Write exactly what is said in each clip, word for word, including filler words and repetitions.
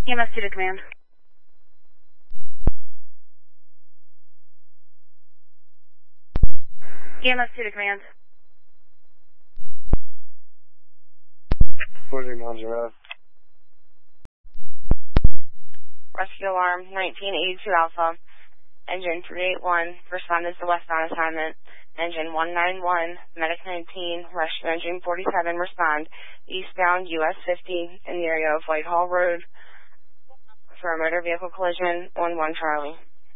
E M S two to command. E M S two to command. Forty nine zero. Rescue alarm nineteen eighty-two Alpha. Engine three eight one. Responded to westbound assignment. Engine one nine one. Medic nineteen. Rescue engine forty-seven. Respond. Eastbound U S fifty in the area of Whitehall Road for a motor vehicle collision. one one Charlie.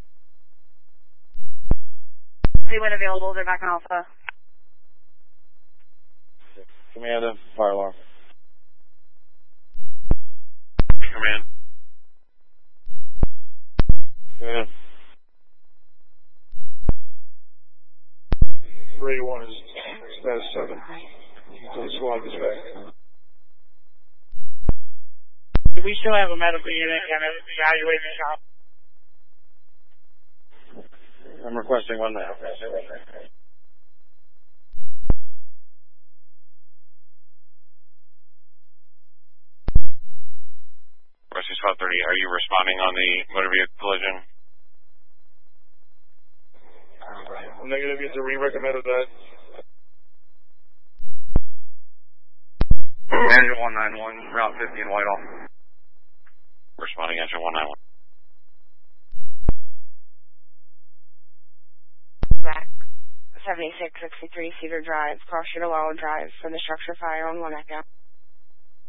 They went available. They're back in Alpha. Commander, fire alarm. Command. Command. three one is status seven. So squad is back. We still have a medical unit and evaluating the shop. I'm requesting one now. Rescue Squad thirty, are you responding on the motor vehicle collision? Negative, you have to re-recommend that. Engine one nine one, Route fifty in Whitehall. Responding engine one nine one. Back. seventy-six sixty-three Cedar Drive, Cross Shooter Drive for the structure fire on one Echo.